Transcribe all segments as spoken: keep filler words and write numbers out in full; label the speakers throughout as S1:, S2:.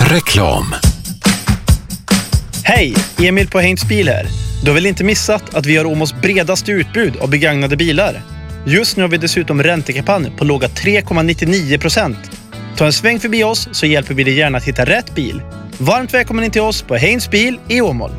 S1: Reklam.
S2: Hej, Emil på Heinz bil här. Du har väl inte missat att vi har Åmåls bredaste utbud av begagnade bilar? Just nu har vi dessutom räntekampanj på låga tre komma nittionio procent. Ta en sväng förbi oss så hjälper vi dig gärna att hitta rätt bil. Varmt välkommen in till oss på Heinz bil i Åmål.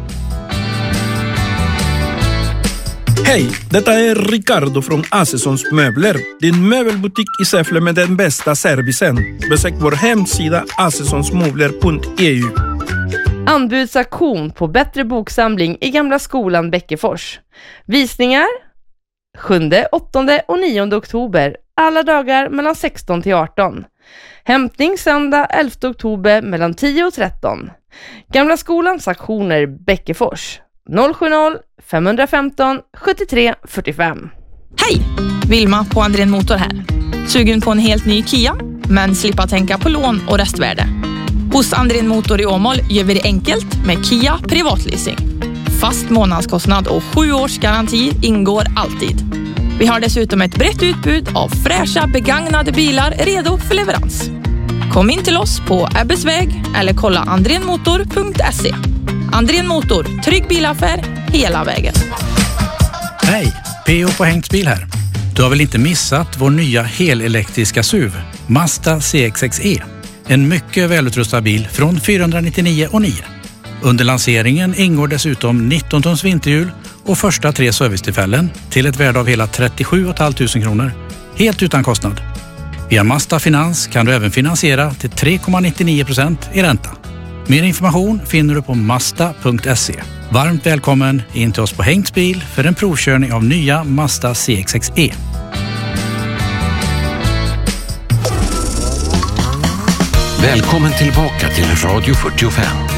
S3: Hej, detta är Ricardo från Assessons möbler. Din möbelbutik i Säffle med den bästa servicen. Besök vår hemsida assessonsmöbler punkt e u.
S4: Anbudsaktion på bättre boksamling i Gamla skolan Bäckefors. Visningar sjunde, åttonde och nionde oktober. Alla dagar mellan sexton till arton. Hämtning söndag elfte oktober mellan tio och tretton. Gamla skolans aktioner Bäckefors. noll sju noll fem ett fem sjuttiotre fyrtiofem.
S5: Hej! Vilma på Andrén Motor här. Sugen på en helt ny Kia, men slippa tänka på lån och restvärde. Hos Andrén Motor i Åmål gör vi det enkelt med Kia privatleasing. Fast månadskostnad och sju års garanti ingår alltid. Vi har dessutom ett brett utbud av fräscha begagnade bilar redo för leverans. Kom in till oss på Ebbesväg eller kolla andrenmotor punkt se. Andrén Motor, trygg bilaffär hela vägen.
S6: Hej, P O på Heinz bil här. Du har väl inte missat vår nya helelektriska S U V, Mazda C X X E. En mycket välutrustad bil från fyrahundranittionio och nio. Under lanseringen ingår dessutom nitton tons vinterhjul och första tre servicetillfällen till ett värde av hela trettiosju tusen femhundra kronor. Helt utan kostnad. Via Mazda Finans kan du även finansiera till tre komma nittionio procent i ränta. Mer information finner du på mazda punkt se. Varmt välkommen in till oss på Heinz bil för en provkörning av nya Mazda C X X E.
S1: Välkommen tillbaka till Radio fyrtiofem.